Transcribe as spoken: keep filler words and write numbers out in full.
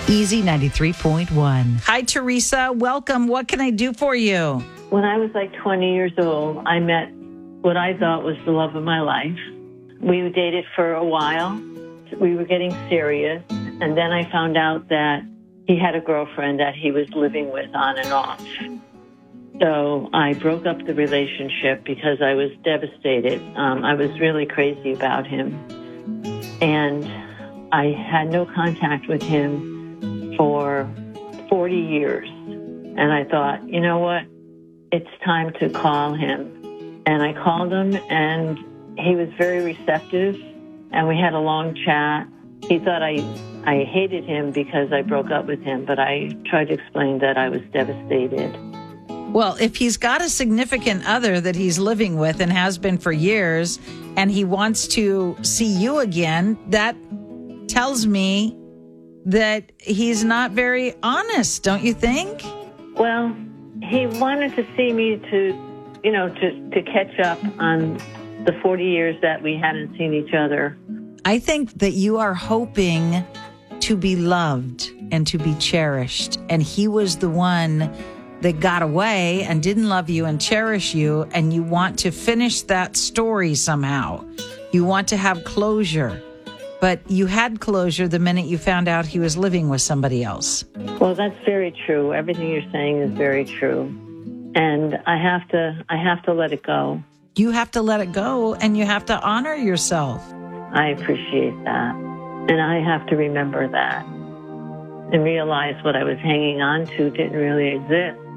Easy ninety-three point one. Hi, Teresa. Welcome. What can I do for you? When I was like twenty years old, I met what I thought was the love of my life. We dated for a while. We were getting serious. And then I found out that he had a girlfriend that he was living with on and off. So I broke up the relationship because I was devastated. Um, I was really crazy about him. And I had no contact with him for forty years. And I thought, you know what? It's time to call him. And I called him, and he was very receptive, and we had a long chat. He thought I, I hated him because I broke up with him, but I tried to explain that I was devastated. Well, if he's got a significant other that he's living with and has been for years, and he wants to see you again, that tells me that he's not very honest, don't you think? Well, he wanted to see me to, you know, to, to catch up on the forty years that we hadn't seen each other. I think that you are hoping to be loved and to be cherished. And he was the one that got away and didn't love you and cherish you. And you want to finish that story somehow. You want to have closure. But you had closure the minute you found out he was living with somebody else. Well, that's very true. Everything you're saying is very true. And I have to, I have to let it go. You have to let it go, and you have to honor yourself. I appreciate that. And I have to remember that and realize what I was hanging on to didn't really exist.